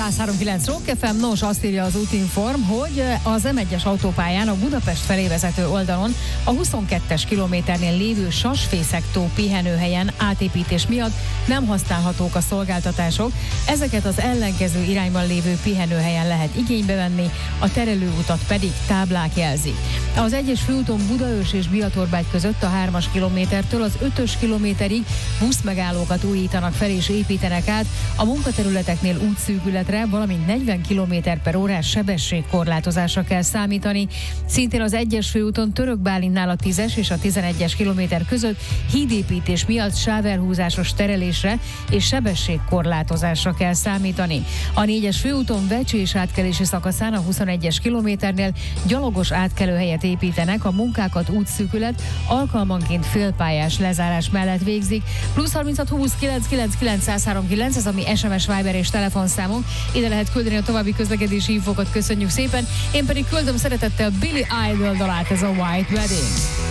103.9 Rock FM. Nos, azt írja az Útinform, hogy az M1-es autópályán a Budapest felé vezető oldalon a 22-es kilométernél lévő Sasfészektó pihenőhelyen átépítés miatt nem használhatók a szolgáltatások. Ezeket az ellenkező irányban lévő pihenőhelyen lehet igénybe venni, a terelőutat pedig táblák jelzik. Az 1-es főúton Budaörs és Biatorbágy között a 3-as kilométertől az 5-ös kilométerig buszmegállókat újítanak fel és építenek át, a munkaterületeknél útszűkületre, valamint 40 km/h sebességkorlátozásra kell számítani. Szintén az 1-es főúton Török Bálintnál a 10-es és a 11-es kilométer között hídépítés miatt sávelhúzásos terelésre és sebességkorlátozásra kell számítani. A 4-es főúton Vecsés átkelési szakaszán a 21-es kilométernél gyalogos átkelőhelyet építenek, a munkákat útszűkület alkalmanként félpályás lezárás mellett végzik. Plusz 36 20 999 103.9, ez a mi SMS, Viber és telefonszámunk. Ide lehet küldeni a további közlekedési infókat, köszönjük szépen. Én pedig küldöm szeretettel Billy Idol dalát, ez a White Wedding.